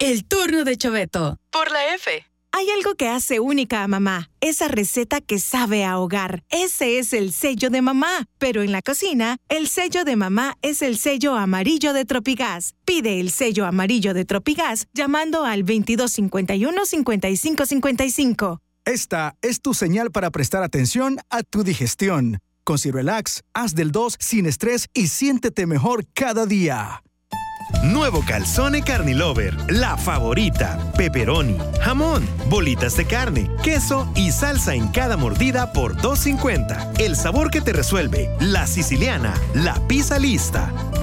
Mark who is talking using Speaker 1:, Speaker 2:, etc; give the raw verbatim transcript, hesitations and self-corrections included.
Speaker 1: El turno de Choveto.
Speaker 2: Por la F.
Speaker 3: Hay algo que hace única a mamá. Esa receta que sabe a hogar. Ese es el sello de mamá. Pero en la cocina, el sello de mamá es el sello amarillo de Tropigas. Pide el sello amarillo de Tropigas llamando al veintidós cincuenta y uno, cincuenta y cinco cincuenta y cinco.
Speaker 4: Esta es tu señal para prestar atención a tu digestión. Con Cirelax, haz del dos sin estrés y siéntete mejor cada día.
Speaker 5: Nuevo Calzone Carnilover, la favorita. Pepperoni, jamón, bolitas de carne, queso y salsa en cada mordida por dos cincuenta. El sabor que te resuelve. La siciliana, la pizza lista.